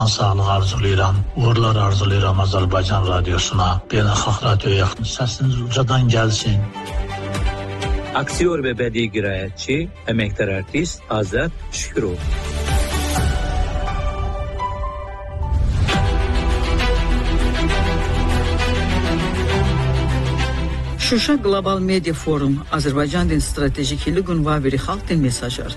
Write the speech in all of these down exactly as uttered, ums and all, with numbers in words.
Sağlıq arzulayıram, uğurlar arzulayıram Azərbaycan Radyosuna, Beynəlxalq Radioya səsiniz ucadan gəlsin. Aktyor ve bədii qiraətçi, əməkdar artist Azad Şükürov. Şuşa Global Media Forum, Azərbaycanın stratejik ilgün və bir xalqın mesajları.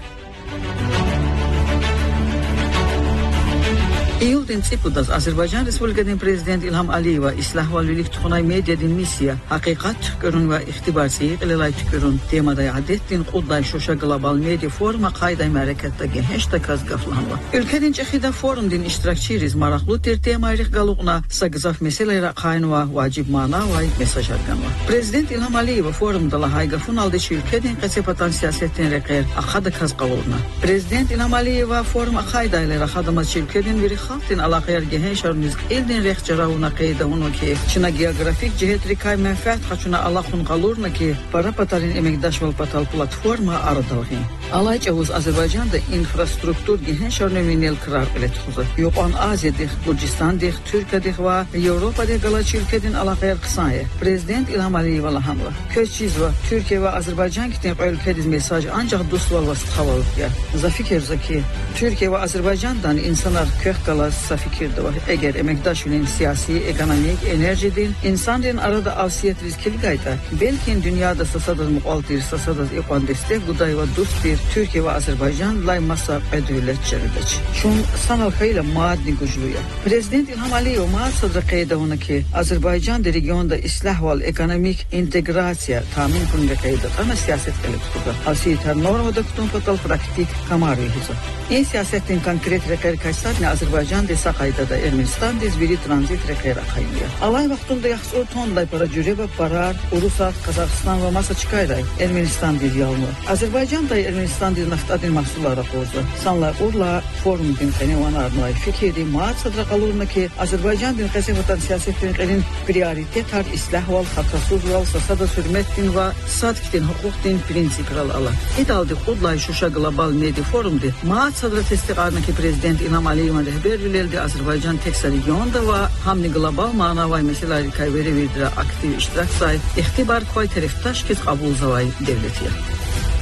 İyuldan Çipudaz, Azərbaycan Respublikasının Prezident İlham Aliyeva, İslah və Lülük Tuxunay Mediadın missiya, Haqiqat tükürün və ixtibarsiyik iləlay tükürün temaday adettin Qudday Şuşa Global Media Foruma qayday mərəkətdəki hashtag qazqaflanma. Ülkədin çəxidə forumdin iştirakçıyız, maraqlı ter temayırıq qaluqna, saqızaf meseləyra qaynva, vacib mana və mesaj arqanva. Prezident İlham Aliyeva forumda lahayqafın aldı ki, ülkədin qəsipatan siyasetin rəqər axada qazqaluqna. Prezident İlham Aliyeva forum qaydayla raxadama ki, ülkədin veri xalqın alaqayar gehen şarnız eldin rəxçaravuna qeydə onu ki, Çina geografik cihet rikay mənfəət xaçuna alaqın qalurna ki, para patarin eməkdaş val patal platforma aradalğın. Alaycavuz Azərbaycanda infrastruktur gehen şarnöminel kırar elətxuzu. Yoqan Aziyadıq, Gürcistan'dıq, Türkiyədıq və Avropadıq qalaçı ülkədin alaqayar qısaya. Prezident İlham Aliyev lahamla. Köççiz və Türkiyə və Azərbaycan kitin ülkədiz mesajı ancaq dostlar və sıxavalıqya. Zafikirza ki, Türkiyə və Azərbaycandan insanlar kök qalas safikirdi var. Əgər əməkdaşının siyasi, ekonomik, enerjidin, insanların arada avsiyet riskili qayda. Belki dünyada sasadız muqaltir, sasadız iqan destek, quday və dostdir. Türkiyə və Azərbaycan lay masa ədülət çəriləç. Çun sanal xeylə maddi güclüyə. Prezident İlham Aliyev maat sadra qeydə ona ki, Azərbaycan regionda islah val ekonomik integrasiya tamin kunga qeydə ana siyaset qəlib tutuqda. Asiyetə normada kutun patal praktik kamarı hizə. İn siyasetin konkret rəqər kaysatni Azərbaycan desa qaydada Ermənistan dizviri tranzit rəqər aqaymiyə. Alay vaxtında yaxsı tonlay para cürəbə parar, Urusat, Qazaxıstan və masa çıxayray Ermənistan dil yalmı. Azərbaycan da Ermənistan dil naftadil mahsullara qozu. Sanla urla forum din qənəvan arnay fikirdi maat sadra qalurna ki, Azərbaycan din qəsifatan siyasetin qəlin prioritet har islah val, xatasuz val, sasada sürmət din və sadq din, hüquq din prinsipral ala. İdaldi Qudlay Şuşa Global Media Forumdi. Maat sadra testiqarna ki, Prezident İlham Aliyev'e rəhbər verildi Azərbaycan teksa regionda və hamni global mana və məsələləri kayveri verdire aktiv iştirak say, ixtibar koy tərəfdaş ki, qabul zavay devletiyə.